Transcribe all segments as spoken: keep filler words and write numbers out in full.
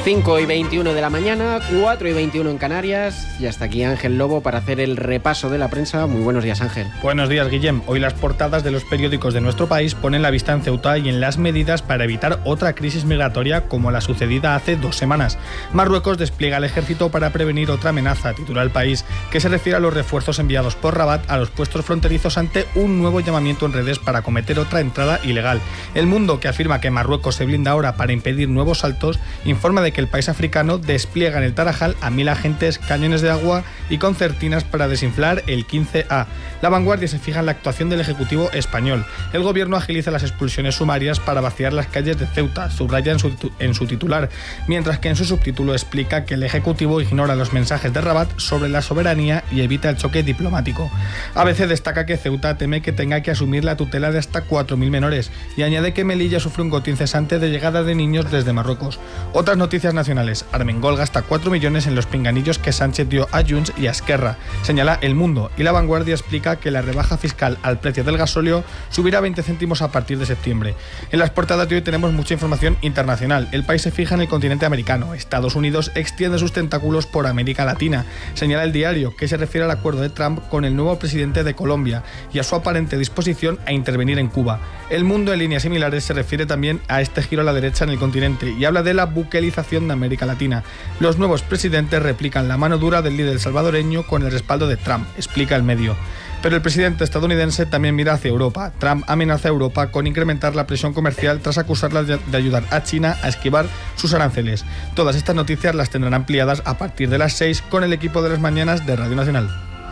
cinco y veintiuno de la mañana, cuatro y veintiuno en Canarias, y hasta aquí Ángel Lobo para hacer el repaso de la prensa. Muy buenos días, Ángel. Buenos días, Guillem. Hoy las portadas de los periódicos de nuestro país ponen la vista en Ceuta y en las medidas para evitar otra crisis migratoria como la sucedida hace dos semanas. Marruecos despliega el ejército para prevenir otra amenaza, titula El País, que se refiere a los refuerzos enviados por Rabat a los puestos fronterizos ante un nuevo llamamiento en redes para cometer otra entrada ilegal. El Mundo, que afirma que Marruecos se blinda ahora para impedir nuevos saltos, informa de que el país africano despliega en el Tarajal a mil agentes, cañones de agua y concertinas para desinflar el quince A. La Vanguardia se fija en la actuación del Ejecutivo español. El gobierno agiliza las expulsiones sumarias para vaciar las calles de Ceuta, subraya en su, en su titular, mientras que en su subtítulo explica que el Ejecutivo ignora los mensajes de Rabat sobre la soberanía y evita el choque diplomático. A B C destaca que Ceuta teme que tenga que asumir la tutela de hasta cuatro mil menores y añade que Melilla sufre un goteo incesante de llegada de niños desde Marruecos. Otras noticias nacionales. Armengol gasta cuatro millones en los pinganillos que Sánchez dio a Junts y a Esquerra, señala El Mundo, y La Vanguardia explica que la rebaja fiscal al precio del gasóleo subirá veinte céntimos a partir de septiembre. En las portadas de hoy tenemos mucha información internacional. El País se fija en el continente americano. Estados Unidos extiende sus tentáculos por América Latina, señala El Diario, que se refiere al acuerdo de Trump con el nuevo presidente de Colombia y a su aparente disposición a intervenir en Cuba. El Mundo, en líneas similares, se refiere también a este giro a la derecha en el continente y habla de la buquelización de América Latina. Los nuevos presidentes replican la mano dura del líder salvadoreño con el respaldo de Trump, explica El Medio. Pero el presidente estadounidense también mira hacia Europa. Trump amenaza a Europa con incrementar la presión comercial tras acusarla de ayudar a China a esquivar sus aranceles. Todas estas noticias las tendrán ampliadas a partir de las seis con el equipo de las mañanas de Radio Nacional.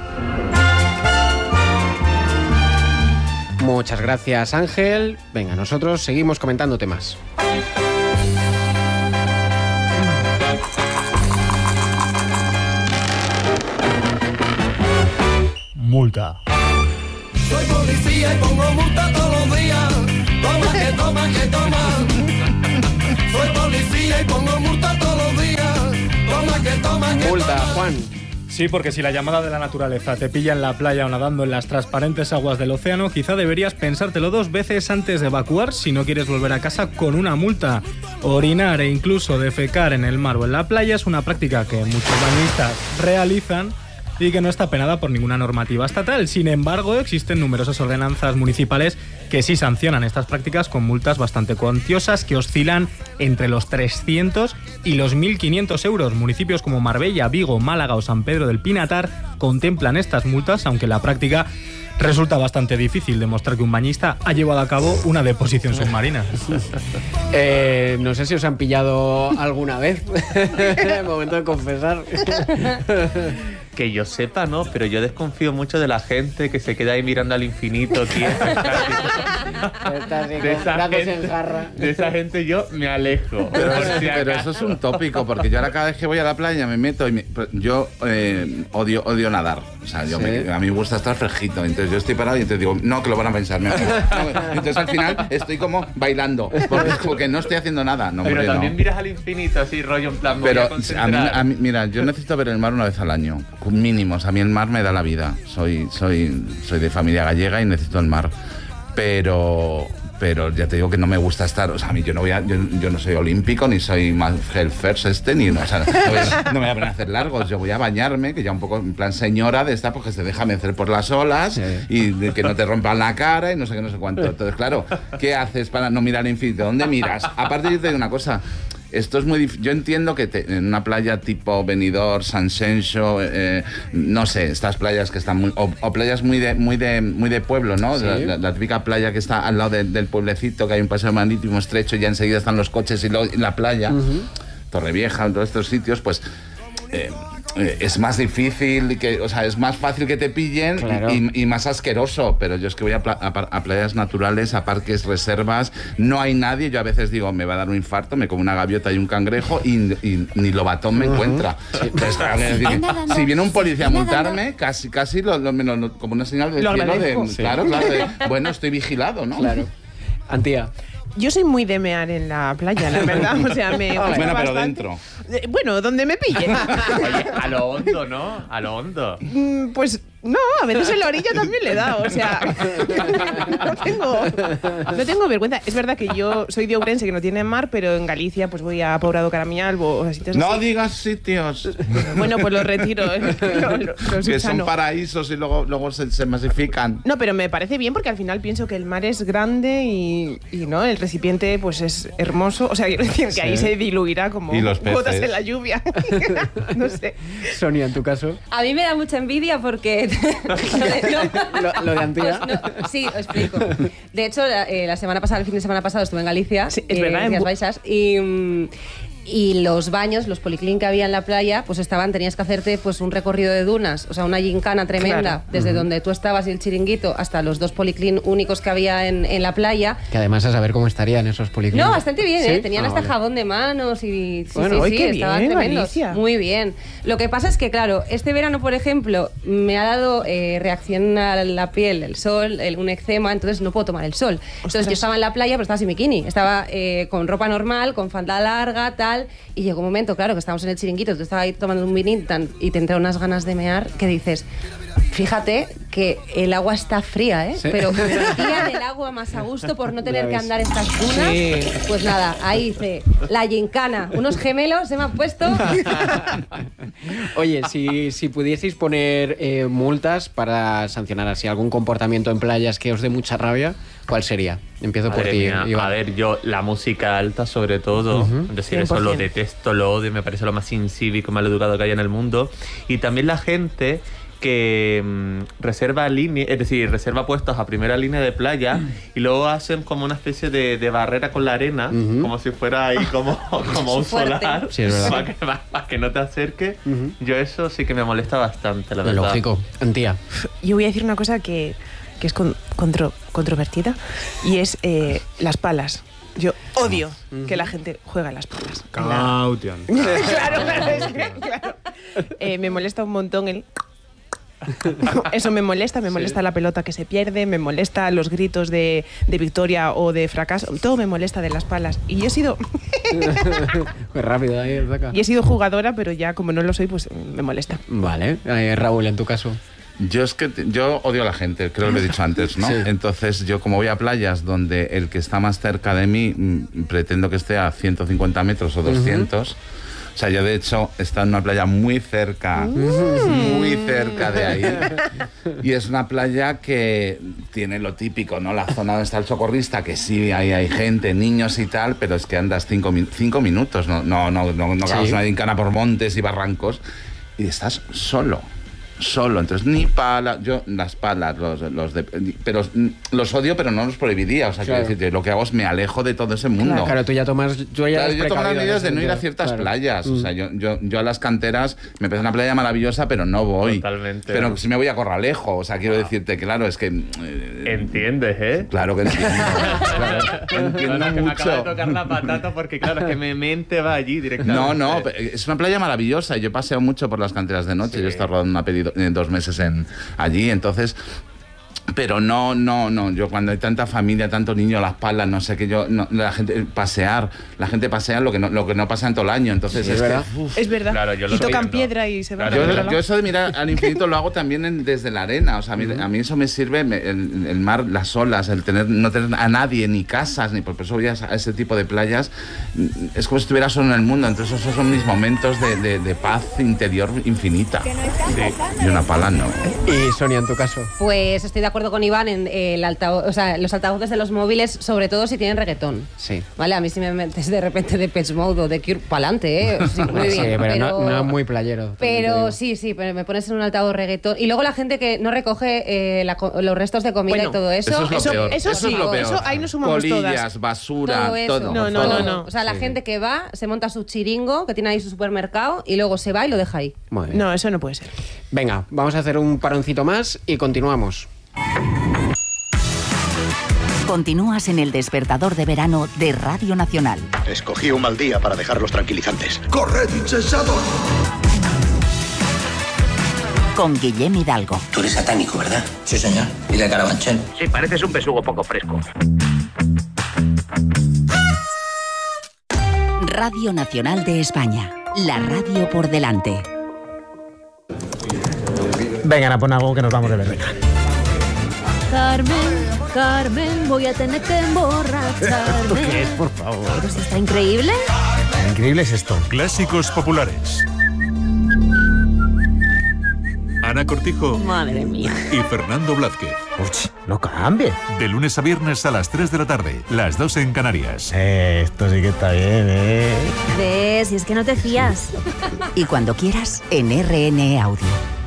Muchas gracias, Ángel. Venga, nosotros seguimos comentando temas. Multa. Soy policía y pongo multa todos los días. Toma que toma que toma. Soy policía y pongo multa todos los días. Toma que toma que multa, toma. Juan. Sí, porque si la llamada de la naturaleza te pilla en la playa o nadando en las transparentes aguas del océano, quizá deberías pensártelo dos veces antes de evacuar si no quieres volver a casa con una multa. Orinar e incluso defecar en el mar o en la playa es una práctica que muchos bañistas realizan y que no está penada por ninguna normativa estatal. Sin embargo, existen numerosas ordenanzas municipales que sí sancionan estas prácticas con multas bastante cuantiosas que oscilan entre los trescientos y los mil quinientos euros. Municipios como Marbella, Vigo, Málaga o San Pedro del Pinatar contemplan estas multas, aunque en la práctica resulta bastante difícil demostrar que un bañista ha llevado a cabo una deposición submarina. Eh, no sé si os han pillado alguna vez. Momento de confesar. Que yo sepa, no, pero yo desconfío mucho de la gente que se queda ahí mirando al infinito, tío. De esa, gente, de esa gente yo me alejo. Pero, si pero eso es un tópico, porque yo ahora cada vez que voy a la playa me meto y me, yo eh, odio odio nadar. O sea, yo ¿sí? me, a mí me gusta estar fresquito. Entonces yo estoy parado y entonces digo, no, que lo van a pensar. No, entonces al final estoy como bailando, porque, porque no estoy haciendo nada. No, pero hombre, también no. miras al infinito así, rollo en plan. Pero a mí, a mí, mira, yo necesito ver el mar una vez al año. Mínimos, a mí el mar me da la vida. Soy, soy, soy de familia gallega y necesito el mar. Pero, pero ya te digo que no me gusta estar. O sea, a mí yo no voy a, yo, yo no soy olímpico ni soy más health first este ni no, o sea, no, voy a, no me voy a poner a hacer largos. Yo voy a bañarme, que ya un poco en plan señora de esta, porque se deja mecer por las olas sí. y de que no te rompan la cara y no sé qué, no sé cuánto. Entonces, claro, ¿qué haces para no mirar al infinito? ¿Dónde miras? Aparte, yo te digo una cosa. Esto es muy difícil. Yo entiendo que te, en una playa tipo Benidorm, San Xenxo, eh, no sé, estas playas que están muy, o, o playas muy de muy de muy de pueblo, ¿no? Sí. La, la, la típica playa que está al lado de, del pueblecito, que hay un paseo marítimo estrecho y ya enseguida están los coches y, lo, y la playa, uh-huh. Torrevieja, en todos estos sitios, pues eh, eh, es más difícil, que, o sea, es más fácil que te pillen claro. y, y más asqueroso. Pero yo es que voy a, pla- a, a playas naturales, a parques, reservas, no hay nadie. Yo a veces digo, me va a dar un infarto, me como una gaviota y un cangrejo y, y ni lobatón me uh-huh. encuentra. Sí. Entonces, si, si viene un policía a multarme, casi, casi lo, lo, lo, lo, como una señal del cielo de, sí. claro, claro, de, bueno, estoy vigilado, ¿no? Claro. Antía. Yo soy muy de mear en la playa, la verdad. O sea, me gusta bueno, pero bastante. dentro. Bueno, donde me pille. Oye, a lo hondo, ¿no? A lo hondo. Pues No, a veces en la orilla también le da, o sea, no tengo, no tengo vergüenza. Es verdad que yo soy de Ourense, que no tiene mar, pero en Galicia pues voy a Pobrado Caramialbo, o sea, sitios No así. digas sitios. Bueno, pues los retiro, ¿eh? Lo- lo- lo Que son subsano. paraísos y luego, luego se, se masifican. No, pero me parece bien porque al final pienso que el mar es grande y, y no, el recipiente pues es hermoso. O sea, quiero decir que ahí se diluirá como Y los gotas peces. en la lluvia. No sé. Sonia, en tu caso, A mí me da mucha envidia porque... lo de- no. lo, lo de Antía. Pues no, sí, os explico. De hecho, la, eh, la semana pasada, el fin de semana pasado, estuve en Galicia, Sí, es eh, verdad, en Rías Bu- Baixas, y, mm, y los baños, los policlín que había en la playa, pues estaban, tenías que hacerte pues un recorrido de dunas, o sea, una gincana tremenda, Claro. desde donde tú estabas y el chiringuito hasta los dos policlín únicos que había en, en la playa. Que además a saber cómo estarían esos policlínicos. No, bastante bien, ¿Sí? ¿eh? Tenían Ah, hasta vale. jabón de manos y... Sí, Bueno, sí, ¡ay, sí, qué estaban bien, tremendos. Alicia! Muy bien. Lo que pasa es que, claro, este verano, por ejemplo, me ha dado eh, reacción a la piel, el sol, el- un eczema, entonces no puedo tomar el sol. Entonces yo estaba en la playa, pero estaba sin bikini. Estaba eh, con ropa normal, con falda larga, tal, y llegó un momento, claro, que estábamos en el chiringuito, tú estabas ahí tomando un vinito tan- y te entra unas ganas de mear que dices... Fíjate que el agua está fría, ¿eh? Sí. Pero me metía en el agua más a gusto por no tener Ya que ves. andar estas dunas. Sí. Pues nada, ahí hice la gincana. Unos gemelos se me han puesto. Oye, si, si pudieseis poner eh, multas para sancionar así algún comportamiento en playas que os dé mucha rabia, ¿cuál sería? Empiezo por Madre ti, mía, Iván. a ver, yo la música alta sobre todo, es decir, eso lo cien por ciento. detesto, lo odio, me parece lo más incívico, mal educado que hay en el mundo. Y también la gente que mm, reserva línea, es decir, reserva puestos a primera línea de playa y luego hacen como una especie de, de barrera con la arena, Ujú. como si fuera ahí como, como un Fuerte. solar, Sí, es verdad. para que, para que no te acerques. Ujú. Yo eso sí que me molesta bastante, la Lo verdad. lógico. Antía. Yo voy a decir una cosa que, que es con- contro- controvertida y es eh, las palas. Yo odio que la gente juega a las palas. En la- Caution. claro, claro, es que, claro. Eh, me molesta un montón el... Eso me molesta, me molesta la pelota que se pierde, me molesta los gritos de, de victoria o de fracaso, todo me molesta de las palas. Y yo he sido Pues rápido, ahí saca. y he sido jugadora, pero ya como no lo soy, pues me molesta. Vale. Eh, Raúl, en tu caso. Yo es que te- yo odio a la gente, creo que lo he dicho antes, ¿no? Sí. Entonces yo como voy a playas donde el que está más cerca de mí mm, pretendo que esté a ciento cincuenta metros o doscientos. O sea, yo de hecho he estado en una playa muy cerca, muy cerca de ahí. Y es una playa que tiene lo típico, ¿no? La zona donde está el socorrista, que sí, ahí hay gente, niños y tal, pero es que andas cinco, min- cinco minutos, no, no, no, no, no Sí. hagas una gincana por montes y barrancos y estás solo. Solo, entonces ni pala, yo las palas, los, los de, pero mm, los odio, pero no los prohibiría, o sea, Claro. quiero decir, lo que hago es me alejo de todo ese mundo. Claro, tú ya tomas. Tú ya Claro, eres yo tomo las precavido en medidas ese de no ir a sentido. ciertas Claro. playas. Mm. O sea, yo, yo, yo a las canteras me parece una playa maravillosa, pero no voy. Totalmente. Pero si me voy a Corralejo, o sea, quiero decirte, claro, es que. eh, ¿Entiendes, eh? Claro que entiendo. claro, entiendo Ahora que me acaba de mucho. tocar la patata porque claro, es que mi mente va allí directamente. No, no, es una playa maravillosa. Yo paseo mucho por las canteras de noche. Sí. Yo he estado rodando una peli do- eh, dos meses en, allí, entonces. Pero no, no, no. Yo cuando hay tanta familia, tanto niño a las palas, no sé qué yo. No, la gente pasear, la gente pasea lo que no, lo que no pasa en todo el año. Entonces Sí, es es que, verdad. uf. Es verdad. Claro, yo lo y tocan entiendo. piedra y se van Claro, a Yo, otro yo lado. eso de mirar al infinito lo hago también en- desde la arena. O sea, a mí, a mí eso me sirve, me- el, el mar, las olas, el tener no tener a nadie, ni casas, ni por eso voy a, a ese tipo de playas. Es como si estuviera solo en el mundo. Entonces esos son mis momentos de, de- de paz interior infinita. Y una pala no. Y Sonia, en tu caso. Pues estoy de acuerdo con Iván en eh, el altavoz, o sea, los altavoces de los móviles, sobre todo si tienen reggaetón. Sí. Vale, a mí si me metes de repente de Pets Mode o de Cure, pa'lante, ¿eh? Sí, muy bien. Sí, pero, no, no es muy playero. también te Pero digo. sí, sí, pero me pones en un altavoz reggaetón. Y luego la gente que no recoge eh, la co- los restos de comida Bueno, y todo eso. Eso es lo Eso- peor. eso es sí, lo peor. eso ahí nos sumamos Colillas, todas. basura, todo eso. todo. No, no, todo. no, no. O sea, la Sí. gente que va, se monta su chiringo, que tiene ahí su supermercado, y luego se va y lo deja ahí. Muy bien. No, eso no puede ser. Venga, vamos a hacer un paroncito más y continuamos. Continúas en el despertador de verano de Radio Nacional. Escogí un mal día para dejar los tranquilizantes. Corred, cesador. Con Guillem Hidalgo. Tú eres satánico, ¿verdad? Sí, señor. ¿Y de Carabanchel? Sí, pareces un besugo poco fresco. Radio Nacional de España. La radio por delante. Venga, pon algo que nos vamos de ver. Venga. Carmen, Carmen, voy a tener que emborracharme. ¿Esto qué es, por favor? Pues está increíble. Increíble es esto. Clásicos populares. Ana Cortijo. Madre mía. Y Fernando Blázquez. Uch, no cambie. De lunes a viernes a las tres de la tarde, las dos en Canarias. Eh, esto sí que está bien, ¿eh? ¿Ves? Y es que no te fías. Y cuando quieras, en R N E Audio.